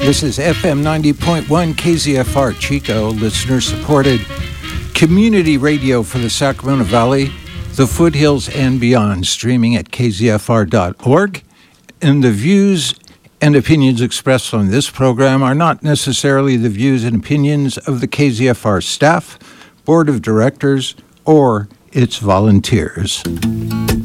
This is FM 90.1 KZFR Chico, listener-supported community radio for the Sacramento Valley, the foothills, and beyond, streaming at kzfr.org. And the views and opinions expressed on this program are not necessarily the views and opinions of the KZFR staff, board of directors, or its volunteers.